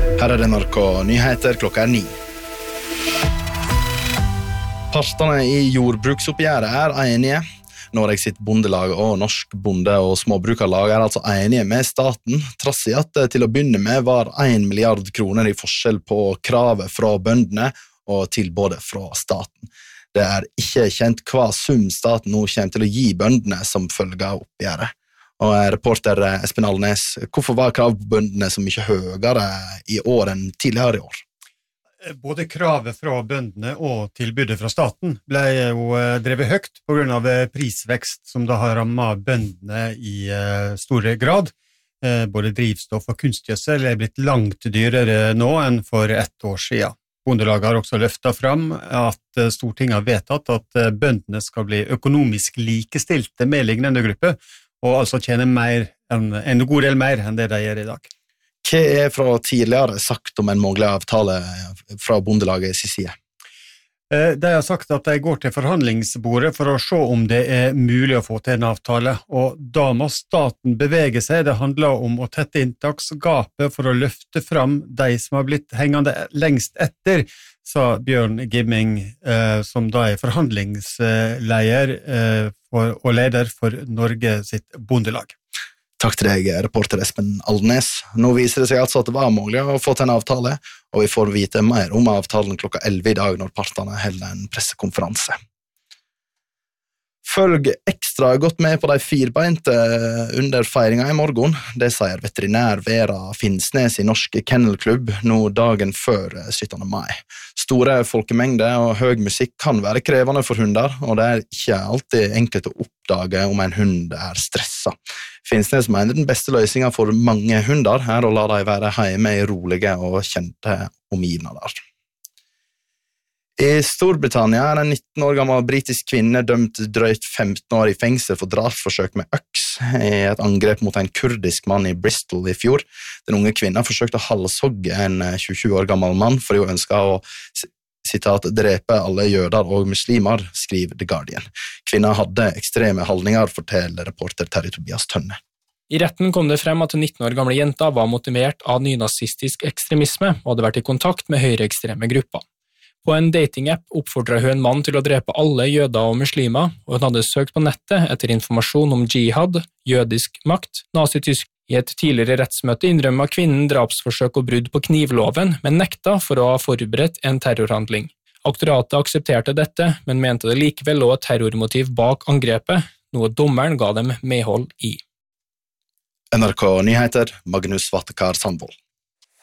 Her det NRK Nyheter, klokka 9. Partene i jordbruksoppgjøret enige. Noreg sitt bondelag og Norsk bonde- og småbrukarlag altså enige med staten, trass i at til å begynne med var 1 milliard kroner i forskjell på kravet fra bøndene og tilbudet fra staten. Det ikke kjent hva sum staten nå kommer til å gi bøndene som følge av oppgjøret. Og reporter Espen Alnes, hvorfor var krav på bøndene så mye høyere i år enn tidligere i år? Både kravet fra bøndene og tilbudet fra staten ble jo drevet høyt på grunn av prisvekst som da har rammet bøndene i store grad. Både drivstoff og kunstgjødsel blitt langt dyrere nå enn for 1 år siden. Bondelaget har også løftet fram at Stortinget har vedtatt at bøndene skal bli økonomisk likestilte med lignende grupper, og altså tjene en god del mer enn det de gjør i dag. Hva fra tidligere sagt om en mulig avtale fra bondelagets side? De har sagt at de går til forhandlingsbordet for å se om det mulig å få til en avtale, og da må staten bevege seg. Det handler om å tette inntaksgapet for å løfte fram de som har blitt hengende lengst etter, sa Bjørn Gimming, som da forhandlingsleder og leder for Norge sitt bondelag. Takk til deg, reporter Espen Alnes. Nå viser det seg altså at det var mulig å få til en avtale, og vi får vite mer om avtalen klokka 11 i dag når partene holder en pressekonferanse. Følg ekstra godt med på de firbeinte under feiringen i morgen. Det sier veterinær Vera Finnsnes i Norsk Kennelklubb nå dagen før 17. mai. Store folkemengder og høy musikk kan være krevende for hunder, og det ikke alltid enkelt å oppdage om en hund stresset. Finnsnes mener den beste løsningen for mange hunder å la dem være hjemme i rolige og kjente omgivninger. I Storbritannia en 19 år gammel britisk kvinne dømt drøyt 15 år i fengsel for drapsforsøk med øks i et angrep mot en kurdisk mann i Bristol i fjor. Den unge kvinnen forsøkte å halshogge en 27 år gammel mann fordi hun ønsket å sitat, drepe alle jøder og muslimer, skriver The Guardian. Kvinnen hadde ekstreme holdninger, forteller reporter Terje Tobias Tønne. I retten kom det frem at den 19 år gamle jenta var motivert av nynazistisk ekstremisme og hadde vært i kontakt med høyreekstreme grupper. På en datingapp oppfordret hun en mann til å drepe alle jøder og muslimer, og hun hadde søkt på nettet etter informasjon om jihad, jødisk makt, nazitysk. I et tidligere rettsmøte innrømmet kvinnen drapsforsøk og brudd på knivloven, men nekta for å ha forberedt en terrorhandling. Aktoratet aksepterte dette, men mente det likevel lå et terrormotiv bak angrepet, noe dommeren ga dem medhold i. NRK Nyheter, Magnus Vattekar Sandvold.